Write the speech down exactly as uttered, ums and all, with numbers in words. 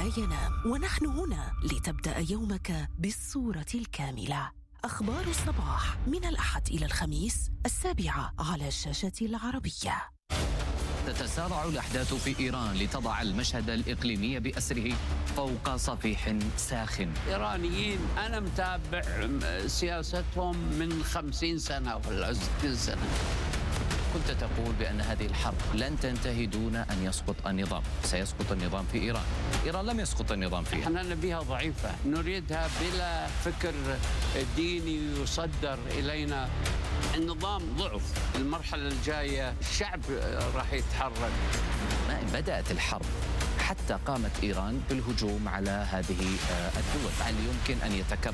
لا ينام، ونحن هنا لتبدأ يومك بالصورة الكاملة. أخبار الصباح من الأحد إلى الخميس السابعة على الشاشة العربية. تتسارع الأحداث في إيران لتضع المشهد الإقليمي بأسره فوق صفيح ساخن. إيرانيين أنا متابع سياستهم من خمسين سنة ولا ستين سنة. كنت تقول بأن هذه الحرب لن تنتهي دون أن يسقط النظام. سيسقط النظام في إيران. إيران لم يسقط النظام فيها. احنا نبيها ضعيفة، نريدها بلا فكر ديني يصدر إلينا. النظام ضعف. المرحلة الجاية الشعب راح يتحرك. ما إن بدأت الحرب حتى قامت إيران بالهجوم على هذه الدول، هل يمكن أن يتكرر